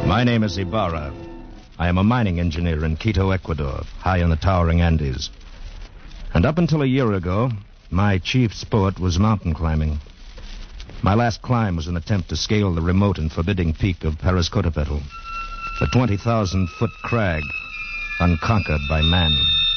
My name is Ibarra. I am a mining engineer in Quito, Ecuador, high in the towering Andes. And up until a year ago, my chief sport was mountain climbing. My last climb was an attempt to scale the remote and forbidding peak of Parascotopetl, a 20,000-foot crag unconquered by man.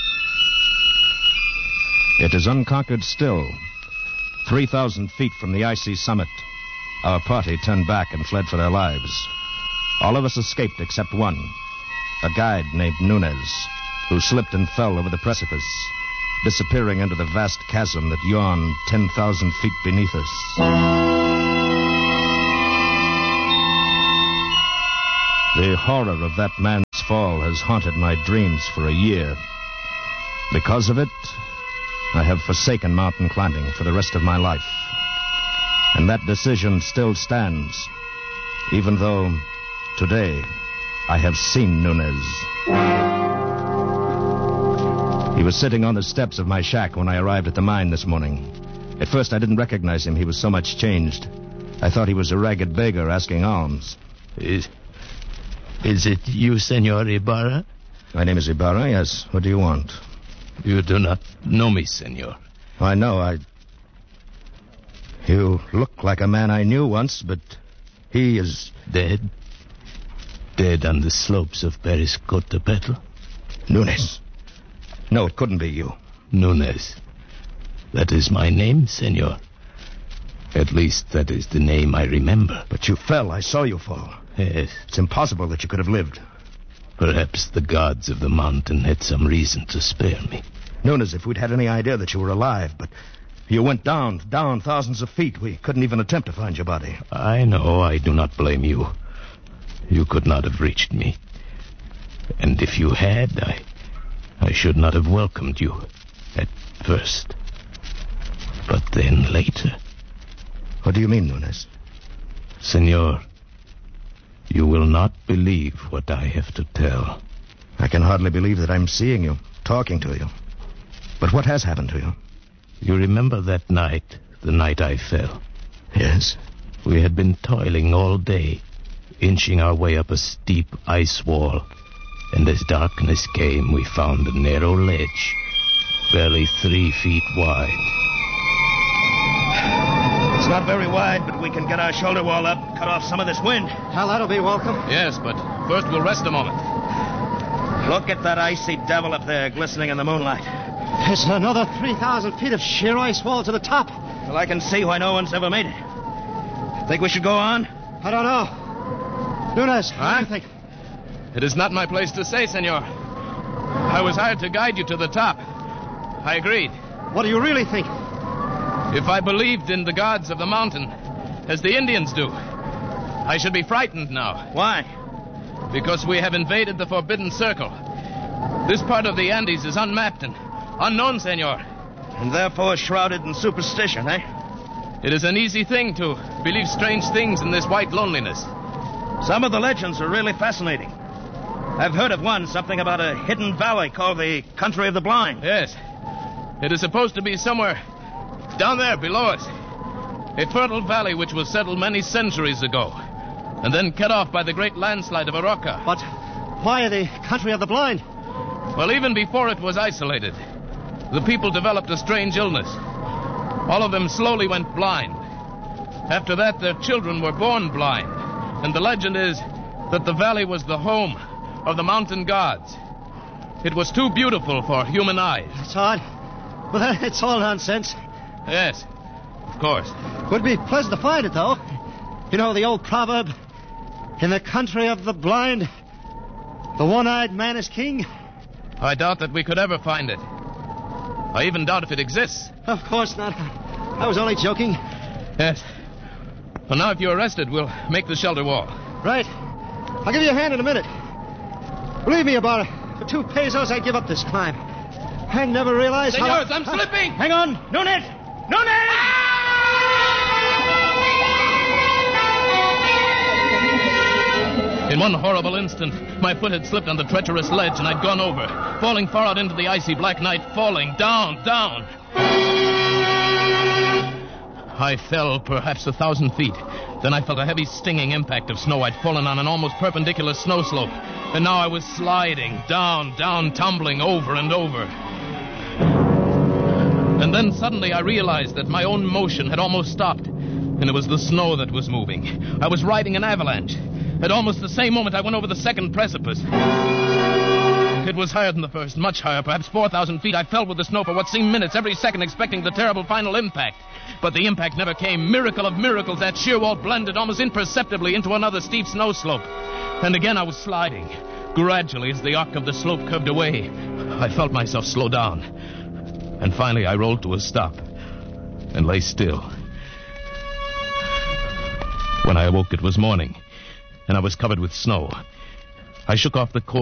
It is unconquered still. 3,000 feet from the icy summit, our party turned back and fled for their lives. All of us escaped except one, a guide named Nunez, who slipped and fell over the precipice, disappearing into the vast chasm that yawned 10,000 feet beneath us. The horror of that man's fall has haunted my dreams for a year. Because of it, I have forsaken mountain climbing for the rest of my life. And that decision still stands, even though today I have seen Nunez. He was sitting on the steps of my shack when I arrived at the mine this morning. At first I didn't recognize him. He was so much changed. I thought he was a ragged beggar asking alms. Is it you, Senor Ibarra? My name is Ibarra, yes. What do you want? You do not know me, senor. I know. You look like a man I knew once, but he is... Dead? Dead on the slopes of Parascotopetl? Nunez. No, it couldn't be you. Nunez. That is my name, senor. At least that is the name I remember. But you fell. I saw you fall. Yes. It's impossible that you could have lived. Perhaps the gods of the mountain had some reason to spare me. Nunez, if we'd had any idea that you were alive, but you went down thousands of feet. We couldn't even attempt to find your body. I know. I do not blame you. You could not have reached me. And if you had, I should not have welcomed you at first. But then later... What do you mean, Nunez? Senor, you will not believe what I have to tell. I can hardly believe that I'm seeing you, talking to you. But what has happened to you? You remember that night, the night I fell? Yes. We had been toiling all day, inching our way up a steep ice wall. And as darkness came, we found a narrow ledge, barely 3 feet wide. It's not very wide, but we can get our shoulder wall up, cut off some of this wind. Hell, that'll be welcome. Yes, but first we'll rest a moment. Look at that icy devil up there glistening in the moonlight. There's another 3,000 feet of sheer ice wall to the top. Well, I can see why no one's ever made it. Think we should go on? I don't know. Nunez, what do you think? It is not my place to say, senor. I was hired to guide you to the top. I agreed. What do you really think? If I believed in the gods of the mountain, as the Indians do, I should be frightened now. Why? Because we have invaded the Forbidden Circle. This part of the Andes is unmapped and unknown, senor. And therefore shrouded in superstition, eh? It is an easy thing to believe strange things in this white loneliness. Some of the legends are really fascinating. I've heard of one, something about a hidden valley called the Country of the Blind. Yes. It is supposed to be somewhere down there below us. A fertile valley which was settled many centuries ago, and then cut off by the great landslide of Arauca. But why the Country of the Blind? Well, even before it was isolated, the people developed a strange illness. All of them slowly went blind. After that, their children were born blind. And the legend is that the valley was the home of the mountain gods. It was too beautiful for human eyes. That's odd. Well, it's all nonsense. Yes, of course. Would be pleasant to find it, though. You know the old proverb, in the country of the blind, the one-eyed man is king? I doubt that we could ever find it. I even doubt if it exists. Of course not. I was only joking. Yes. Well, now if you're arrested, we'll make the shelter wall. Right. I'll give you a hand in a minute. Believe me, Ibarra, for 2 pesos, I'd give up this climb. I never realized Senors, I'm slipping! Hang on! Nunez! Nunez! In one horrible instant, my foot had slipped on the treacherous ledge and I'd gone over, falling far out into the icy black night, falling down. I fell perhaps 1,000 feet. Then I felt a heavy stinging impact of snow. I'd fallen on an almost perpendicular snow slope. And now I was sliding, down, tumbling over and over. And then suddenly I realized that my own motion had almost stopped. And it was the snow that was moving. I was riding an avalanche. At almost the same moment, I went over the second precipice. It was higher than the first, much higher, perhaps 4,000 feet. I fell with the snow for what seemed minutes, every second expecting the terrible final impact. But the impact never came. Miracle of miracles, that sheer wall blended almost imperceptibly into another steep snow slope. And again I was sliding. Gradually, as the arc of the slope curved away, I felt myself slow down. And finally I rolled to a stop and lay still. When I awoke, it was morning, and I was covered with snow. I shook off the cold